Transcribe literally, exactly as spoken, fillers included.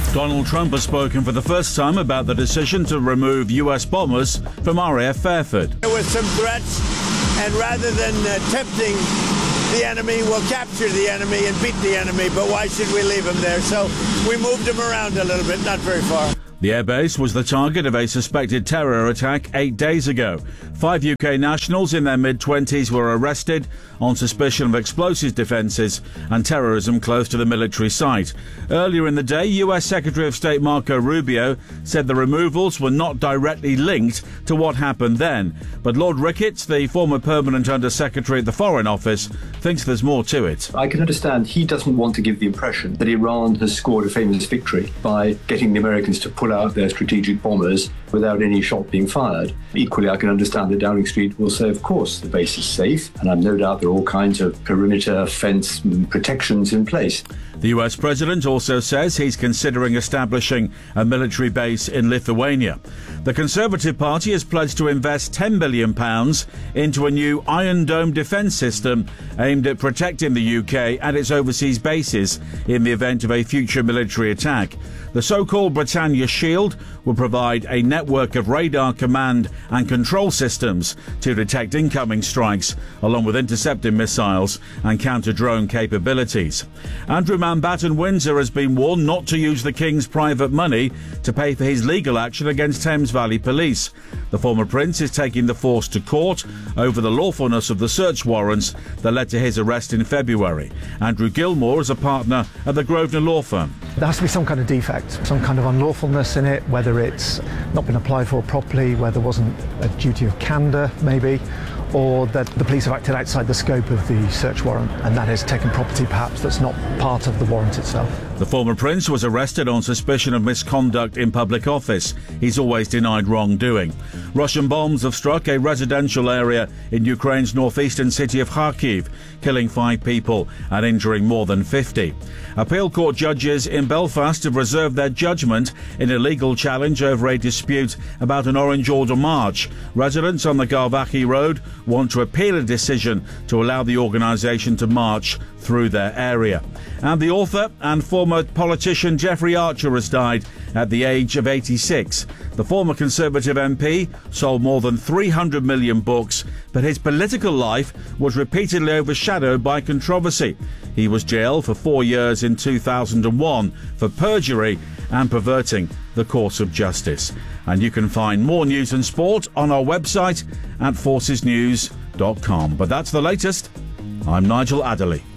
Donald Trump has spoken for the first time about the decision to remove U S bombers from R A F Fairford. There were some threats, and rather than uh, tempting the enemy, we'll capture the enemy and beat the enemy, but why should we leave them there? So we moved them around a little bit, not very far. The airbase was the target of a suspected terror attack eight days ago. Five U K nationals in their mid-twenties were arrested on suspicion of explosives defences and terrorism close to the military site. Earlier in the day, U S Secretary of State Marco Rubio said the removals were not directly linked to what happened then. But Lord Ricketts, the former permanent Under-Secretary at the Foreign Office, thinks there's more to it. I can understand he doesn't want to give the impression that Iran has scored a famous victory by getting the Americans to pull out their strategic bombers without any shot being fired. Equally, I can understand that Downing Street will say, of course, the base is safe, and I've no doubt there are all kinds of perimeter fence protections in place. The U S president also says he's considering establishing a military base in Lithuania. The Conservative Party has pledged to invest ten billion pounds into a new Iron Dome defence system aimed at protecting the U K and its overseas bases in the event of a future military attack. The so-called Britannia Shield will provide a network of radar command and control systems to detect incoming strikes, along with intercepting missiles and counter-drone capabilities. Andrew Mountbatten Windsor has been warned not to use the King's private money to pay for his legal action against Thames Valley Police. The former prince is taking the force to court over the lawfulness of the search warrants that led to his arrest in February. Andrew Gilmore is a partner at the Grosvenor law firm. There has to be some kind of defect, some kind of unlawfulness in it, whether it's not been applied for properly, where there wasn't a duty of candour, maybe, or that the police have acted outside the scope of the search warrant, and that is taken property perhaps that's not part of the warrant itself. The former prince was arrested on suspicion of misconduct in public office. He's always denied wrongdoing. Russian bombs have struck a residential area in Ukraine's northeastern city of Kharkiv, killing five people and injuring more than fifty. Appeal court judges in Belfast have reserved their judgment in a legal challenge over a dispute about an Orange Order march. Residents on the Galvachy Road want to appeal a decision to allow the organisation to march through their area. And the author and former politician Jeffrey Archer has died at the age of eighty-six. The former Conservative M P sold more than three hundred million books, but his political life was repeatedly overshadowed by controversy. He was jailed for four years in two thousand one for perjury and perverting the course of justice. And you can find more news and sport on our website at forces news dot com. But that's the latest. I'm Nigel Adderley.